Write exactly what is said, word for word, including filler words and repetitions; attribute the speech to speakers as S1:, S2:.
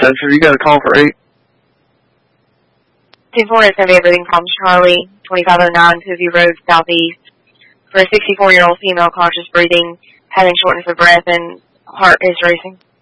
S1: Spencer, you got a call for eight?
S2: ten four, it's going to be a breathing problem, Charlie, twenty-five oh nine, Pivy Road, Southeast. For a sixty-four-year-old female, conscious breathing, having shortness of breath, and heart is racing.